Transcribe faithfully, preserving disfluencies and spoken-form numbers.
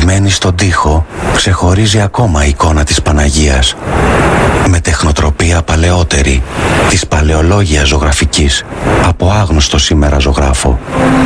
Μένει στον τοίχο, ξεχωρίζει ακόμα η εικόνα της Παναγίας, με τεχνοτροπία παλαιότερη, της παλαιολόγιας ζωγραφικής, από άγνωστο σήμερα ζωγράφο.